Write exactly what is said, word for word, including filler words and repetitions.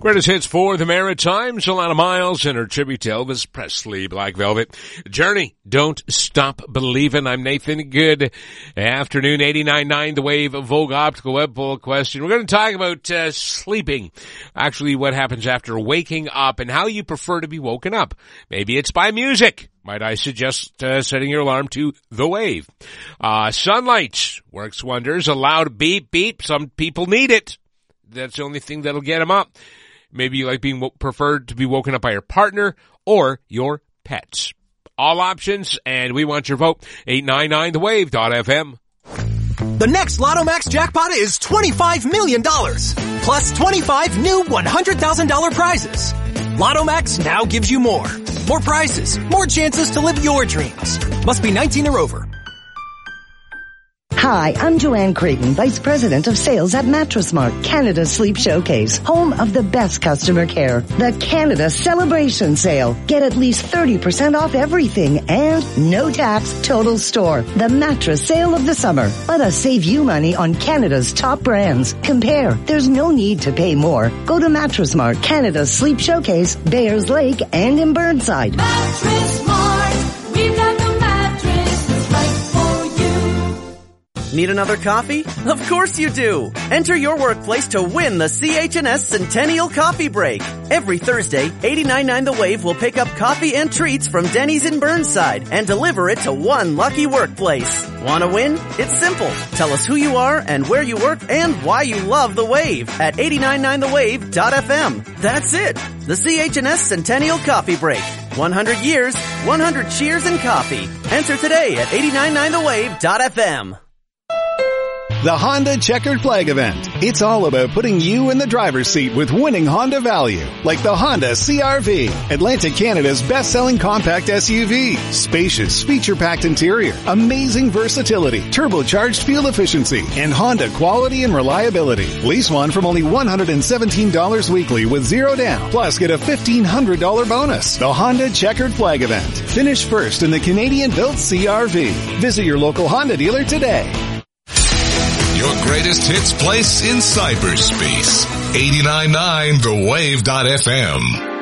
Greatest hits for the Maritimes, Alana Miles and her tribute to Elvis Presley, Black Velvet. Journey, Don't Stop Believin'. I'm Nathan. Good afternoon. eighty-nine point nine The Wave, Vogue Optical Web Poll question. We're going to talk about uh, sleeping. Actually, what happens after waking up and how you prefer to be woken up. Maybe it's by music. Might I suggest uh, setting your alarm to The Wave. Uh, sunlight works wonders. A loud beep, beep. Some people need it. That's the only thing that'll get them up. Maybe you like being wo- preferred to be woken up by your partner or your pets. All options, and we want your vote. eight nine nine the wave dot f m. The next Lotto Max jackpot is twenty-five million dollars, plus twenty-five new one hundred thousand dollars prizes. Lotto Max now gives you more. More prizes, more chances to live your dreams. Must be nineteen or over. Hi, I'm Joanne Creighton, Vice President of Sales at Mattress Mart, Canada's Sleep Showcase, home of the best customer care. The Canada Celebration Sale. Get at least thirty percent off everything and no tax total store. The mattress sale of the summer. Let us save you money on Canada's top brands. Compare. There's no need to pay more. Go to Mattress Mart, Canada's Sleep Showcase, Bayers Lake, and in Burnside. Mattress Mart, we've got the mattress that's right for you. Need another coffee? Of course you do! Enter your workplace to win the C H and S Centennial Coffee Break. Every Thursday, eighty-nine point nine The Wave will pick up coffee and treats from Denny's in Burnside and deliver it to one lucky workplace. Want to win? It's simple. Tell us who you are and where you work and why you love The Wave at eighty-nine point nine the wave dot f m. That's it! The C H and S Centennial Coffee Break. one hundred years, one hundred cheers and coffee. Enter today at eighty-nine point nine the wave dot f m. The Honda Checkered Flag Event. It's all about putting you in the driver's seat with winning Honda value, like the Honda C R V, Atlantic Canada's best-selling compact S U V. Spacious, feature-packed interior, amazing versatility, turbocharged fuel efficiency, and Honda quality and reliability. Lease one from only one hundred seventeen dollars weekly with zero down. Plus, get a fifteen hundred dollars bonus. The Honda Checkered Flag Event. Finish first in the Canadian-built C R V. Visit your local Honda dealer today. Your greatest hits place in cyberspace. eighty-nine point nine the wave dot f m.